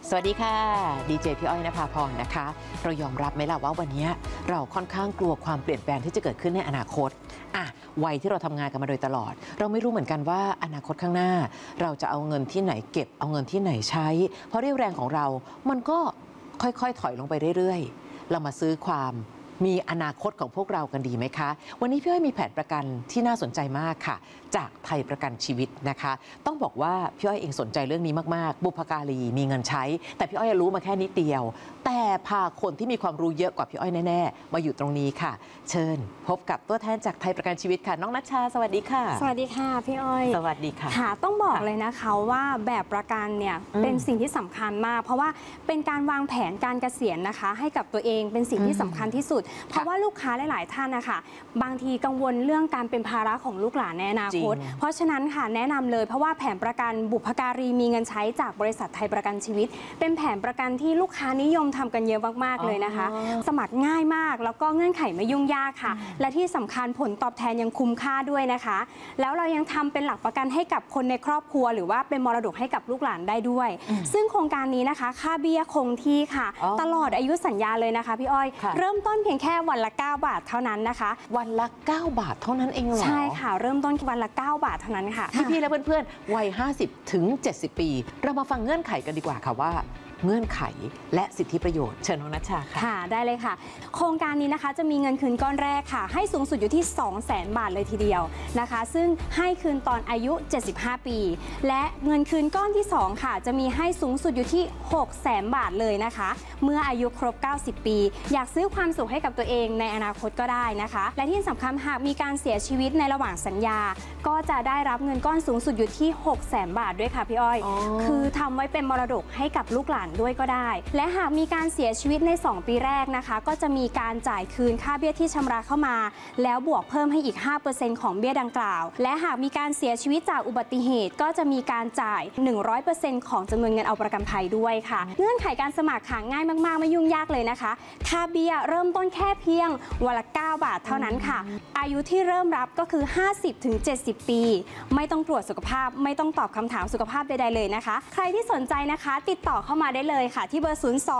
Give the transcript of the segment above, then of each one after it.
สวัสดีค่ะดีเจพี่อ้อยนภาพรนะคะเรายอมรับไหมล่ะว่าวันนี้เราค่อนข้างกลัวความเปลี่ยนแปลงที่จะเกิดขึ้นในอนาคตวัยที่เราทำงานกันมาโดยตลอดเราไม่รู้เหมือนกันว่าอนาคตข้างหน้าเราจะเอาเงินที่ไหนเก็บเอาเงินที่ไหนใช้เพราะเรี่ยวแรงของเรามันก็ค่อยๆถอยลงไปเรื่อยๆเรามาซื้อความมีอนาคตของพวกเรากันดีไหมคะวันนี้พี่อ้อยมีแผนประกันที่น่าสนใจมากค่ะจากไทยประกันชีวิตนะคะต้องบอกว่าพี่อ้อยเองสนใจเรื่องนี้มากๆบุพการีมีเงินใช้แต่พี่อ้อยรู้มาแค่นิดเดียวแต่พาคนที่มีความรู้เยอะกว่าพี่อ้อยแน่ๆมาอยู่ตรงนี้ค่ะเชิญพบกับตัวแทนจากไทยประกันชีวิตค่ะน้องณัชชาสวัสดีค่ะสวัสดีค่ะพี่อ้อยสวัสดีค่ะค่ะต้องบอกเลยนะคะว่าแบบประกันเนี่ยเป็นสิ่งที่สำคัญมากเพราะว่าเป็นการวางแผนการเกษียณนะคะให้กับตัวเองเป็นสิ่งที่สำคัญที่สุดเพราะว่าลูกค้าหลายๆท่านนะคะบางทีกังวลเรื่องการเป็นภาระของลูกหลานในอนาคตเพราะฉะนั้นค่ะแนะนำเลยเพราะว่าแผนประกันบุพการีมีเงินใช้จากบริษัทไทยประกันชีวิตเป็นแผนประกันที่ลูกค้านิยมทำกันเยอะมากๆเลยนะคะสมัครง่ายมากแล้วก็เงื่อนไขไม่ยุ่งยากค่ะและที่สำคัญผลตอบแทนยังคุ้มค่าด้วยนะคะแล้วเรายังทำเป็นหลักประกันให้กับคนในครอบครัวหรือว่าเป็นมรดกให้กับลูกหลานได้ด้วยซึ่งโครงการนี้นะคะค่าเบี้ยคงที่ค่ะตลอดอายุสัญญาเลยนะคะพี่อ้อยเริ่มต้นเพียงแค่วันละ9 บาทเท่านั้นนะคะวันละ9 บาทเท่านั้นเองเหรอใช่ค่ะเริ่มต้นวันละ9 บาทเท่านั้นค่ะพี่ๆและเพื่อนๆวัย50 ถึง 70 ปีเรามาฟังเงื่อนไขกันดีกว่าค่ะว่าเงื่อนไขและสิทธิประโยชน์เชิญน้องณัชชาค่ะค่ะได้เลยค่ะโครงการนี้นะคะจะมีเงินคืนก้อนแรกค่ะให้สูงสุดอยู่ที่ 200,000 บาทเลยทีเดียวนะคะซึ่งให้คืนตอนอายุ75 ปีและเงินคืนก้อนที่2ค่ะจะมีให้สูงสุดอยู่ที่ 600,000 บาทเลยนะคะเมื่ออายุครบ90 ปีอยากซื้อความสุขให้กับตัวเองในอนาคตก็ได้นะคะและที่สำคัญหากมีการเสียชีวิตในระหว่างสัญญาก็จะได้รับเงินก้อนสูงสุดอยู่ที่ 600,000 บาทด้วยค่ะพี่อ้อยคือทำไว้เป็นมรดกให้กับลูกหลานด้วยก็ได้และหากมีการเสียชีวิตใน2 ปีแรกนะคะก็จะมีการจ่ายคืนค่าเบี้ยที่ชำระเข้ามาแล้วบวกเพิ่มให้อีก 5% ของเบี้ยดังกล่าวและหากมีการเสียชีวิตจากอุบัติเหตุก็จะมีการจ่าย 100% ของจำนวนเงินเอาประกันภัยด้วยค่ะเงื่อนไขการสมัครค่ะง่ายมากๆไม่ยุ่งยากเลยนะคะค่าเบี้ยเริ่มต้นแค่เพียงวันละ9 บาทเท่านั้นค่ะอายุที่เริ่มรับก็คือ 50-70 ปีไม่ต้องตรวจสุขภาพไม่ต้องตอบคำถามสุขภาพใดๆเลยนะคะใครที่สนใจนะคะติดต่อเข้ามาได้เลยค่ะที่เบอร์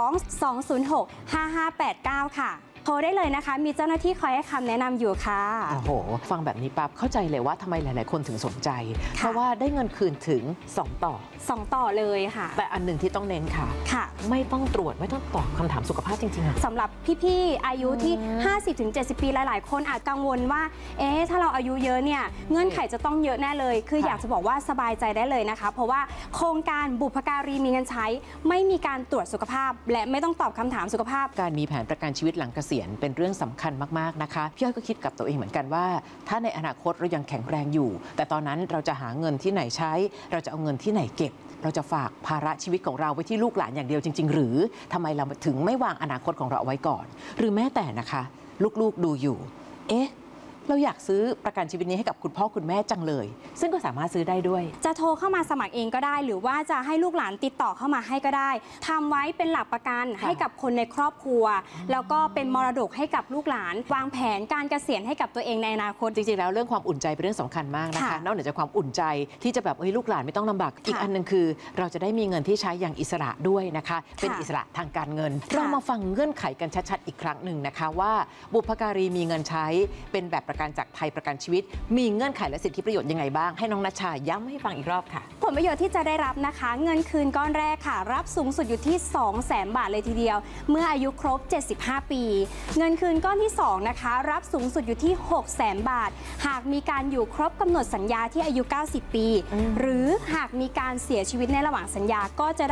02-206-5589 ค่ะโทรได้เลยนะคะมีเจ้าหน้าที่คอยให้คำแนะนำอยู่ค่ะโอ้โหฟังแบบนี้ปั๊บเข้าใจเลยว่าทำไมหลายๆคนถึงสนใจเพราะว่าได้เงินคืนถึง2 ต่อเลยค่ะแต่อันหนึ่งที่ต้องเน้นค่ะไม่ต้องตรวจไม่ต้องตอบคำถามสุขภาพจริงๆสำหรับพี่ๆอายุที่ 50-70 ปีหลายๆคนอาจกังวลว่าถ้าเราอายุเยอะเนี่ยเงื่อนไขจะต้องเยอะแน่เลยคืออยากจะบอกว่าสบายใจได้เลยนะคะเพราะว่าโครงการบุพการีมีเงินใช้ไม่มีการตรวจสุขภาพและไม่ต้องตอบคำถามสุขภาพการมีแผนประกันชีวิตหลังเกษียณเป็นเรื่องสำคัญมากๆนะคะพี่อ้อยก็คิดกับตัวเองเหมือนกันว่าถ้าในอนาคตเรายังแข็งแรงอยู่แต่ตอนนั้นเราจะหาเงินที่ไหนใช้เราจะเอาเงินที่ไหนเก็บเราจะฝากภาระชีวิตของเราไว้ที่ลูกหลานอย่างเดียวจริงๆหรือทำไมเราถึงไม่วางอนาคตของเราเอาไว้ก่อนหรือแม้แต่นะคะลูกๆดูอยู่เราอยากซื้อประกันชีวิตนี้ให้กับคุณพ่อคุณแม่จังเลยซึ่งก็สามารถซื้อได้ด้วยจะโทรเข้ามาสมัครเองก็ได้หรือว่าจะให้ลูกหลานติดต่อเข้ามาให้ก็ได้ทำไว้เป็นหลักประกันให้กับคนในครอบครัวแล้วก็เป็นมรดกให้กับลูกหลานวางแผนการเกษียณให้กับตัวเองในอนาคตจริงๆแล้วเรื่องความอุ่นใจเป็นเรื่องสำคัญมากนะคะนอกจากความอุ่นใจที่จะแบบลูกหลานไม่ต้องลำบากอีกอันนึงคือเราจะได้มีเงินที่ใช้อย่างอิสระด้วยนะคะเป็นอิสระทางการเงินเรามาฟังเงื่อนไขกันชัดๆอีกครั้งหนึ่งนะคะว่าบุพการีมีเงินใช้เป็นแบบประกันจากไทยประกันชีวิตมีเงื่อนไขและสิทธิประโยชน์ยังไงบ้างให้น้องณัชชาย้ำให้ฟังอีกรอบค่ะผลประโยชน์ที่จะได้รับนะคะเงินคืนก้อนแรกค่ะรับสูงสุดอยู่ที่ 200,000 บาทเลยทีเดียวเมื่ออายุครบ75 ปีเงินคืนก้อนที่2นะคะรับสูงสุดอยู่ที่ 600,000 บาทหากมีการอยู่ครบกำหนดสัญญาที่อายุ90 ปีหรือหากมีการเสียชีวิตในระหว่างสัญญาก็จะ